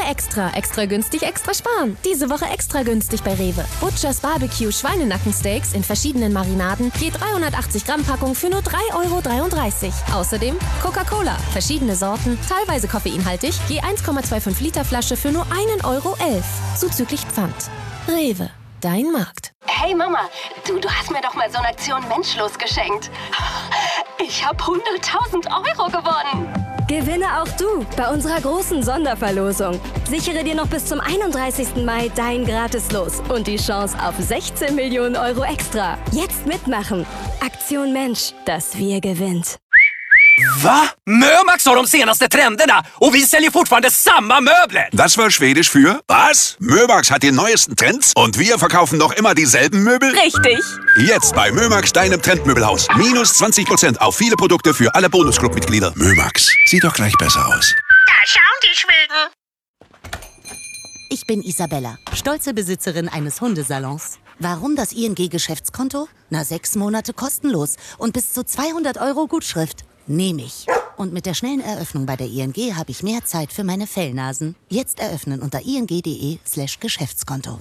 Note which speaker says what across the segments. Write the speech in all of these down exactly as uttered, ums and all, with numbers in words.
Speaker 1: Extra. Extra günstig, extra sparen. Diese Woche extra günstig bei Rewe. Butchers Barbecue Schweinenackensteaks in verschiedenen Marinaden. Je dreihundertachtzig Gramm Packung für nur drei Euro dreiunddreißig. Außerdem Coca-Cola. Verschiedene Sorten, teilweise koffeinhaltig. Je eins Komma fünfundzwanzig Liter Flasche für nur einen Euro elf. Zuzüglich Pfand. Rewe. Dein Markt.
Speaker 2: Hey Mama, du, du hast mir doch mal so eine Aktion Menschlos geschenkt. Ich habe hunderttausend Euro gewonnen.
Speaker 3: Gewinne auch du bei unserer großen Sonderverlosung. Sichere dir noch bis zum einunddreißigsten Mai dein Gratis-Los und die Chance auf sechzehn Millionen Euro extra. Jetzt mitmachen. Aktion Mensch, das Wir gewinnt.
Speaker 4: Va? Mömax har de senaste trenderna och vi säljer fortfarande samma möbler!
Speaker 5: Das war Schwedisch für was? Mömax hat die neuesten Trends und wir verkaufen noch immer dieselben Möbel?
Speaker 2: Richtig.
Speaker 5: Jetzt bei Mömax, deinem Trendmöbelhaus. Minus zwanzig Prozent auf viele Produkte für alle Bonusclub-Mitglieder. Mömax, sieht doch gleich besser aus.
Speaker 6: Da schauen die Schweden.
Speaker 7: Ich bin Isabella, stolze Besitzerin eines Hundesalons. Warum das I N G-Geschäftskonto? Na, sechs Monate kostenlos und bis zu zweihundert Euro Gutschrift. Nehme ich. Und mit der schnellen Eröffnung bei der I N G habe ich mehr Zeit für meine Fellnasen. Jetzt eröffnen unter ing.de slash Geschäftskonto.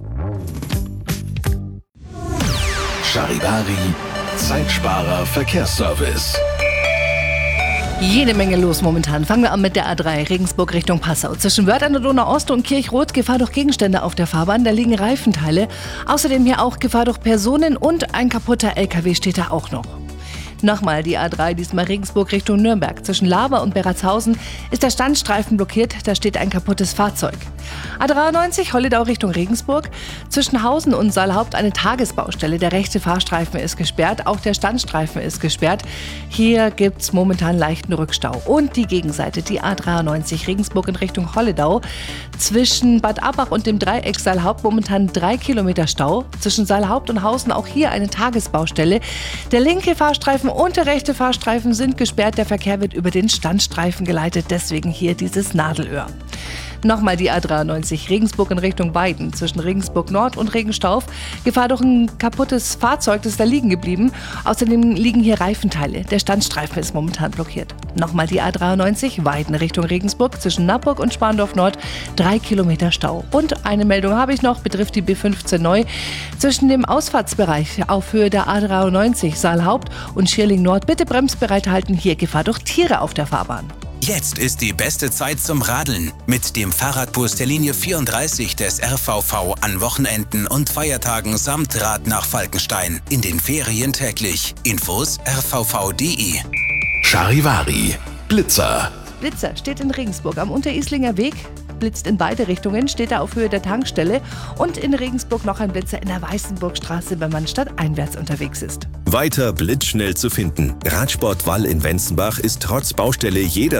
Speaker 8: Charivari, Zeitsparer Verkehrsservice.
Speaker 9: Jede Menge los momentan. Fangen wir an mit der A drei, Regensburg Richtung Passau. Zwischen Wörth an der Donau-Ost und Kirchroth Gefahr durch Gegenstände auf der Fahrbahn. Da liegen Reifenteile. Außerdem hier auch Gefahr durch Personen und ein kaputter L K W steht da auch noch. Nochmal die A drei, diesmal Regensburg Richtung Nürnberg. Zwischen Laber und Beratshausen ist der Standstreifen blockiert, da steht ein kaputtes Fahrzeug. A dreiundneunzig, Holledau Richtung Regensburg. Zwischen Hausen und Saalhaupt eine Tagesbaustelle. Der rechte Fahrstreifen ist gesperrt, auch der Standstreifen ist gesperrt. Hier gibt's momentan leichten Rückstau. Und die Gegenseite, die A dreiundneunzig, Regensburg in Richtung Holledau. Zwischen Bad Abbach und dem Dreieck Saalhaupt momentan drei Kilometer Stau. Zwischen Saalhaupt und Hausen auch hier eine Tagesbaustelle. Der linke Fahrstreifen und der rechte Fahrstreifen sind gesperrt. Der Verkehr wird über den Standstreifen geleitet, deswegen hier dieses Nadelöhr. Nochmal die A dreiundneunzig, Regensburg in Richtung Weiden. Zwischen Regensburg Nord und Regenstauf. Gefahr durch ein kaputtes Fahrzeug, das ist da liegen geblieben. Außerdem liegen hier Reifenteile. Der Standstreifen ist momentan blockiert. Nochmal die A dreiundneunzig, Weiden Richtung Regensburg. Zwischen Nappburg und Spandorf Nord drei Kilometer Stau. Und eine Meldung habe ich noch, betrifft die B fünfzehn neu. Zwischen dem Ausfahrtsbereich auf Höhe der A dreiundneunzig, Saalhaupt und Schierling Nord bitte bremsbereit halten. Hier Gefahr durch Tiere auf der Fahrbahn.
Speaker 10: Jetzt ist die beste Zeit zum Radeln. Mit dem Fahrradbus der Linie vierunddreißig des R V V an Wochenenden und Feiertagen samt Rad nach Falkenstein. In den Ferien täglich. Infos r v v punkt d e.
Speaker 8: Charivari, Blitzer.
Speaker 9: Blitzer steht in Regensburg am Unterislinger Weg. Blitzt in beide Richtungen, steht er auf Höhe der Tankstelle. Und in Regensburg noch ein Blitzer in der Weißenburgstraße, wenn man stadteinwärts unterwegs ist.
Speaker 11: Weiter blitzschnell zu finden. Radsportwall in Wenzenbach ist trotz Baustelle jeder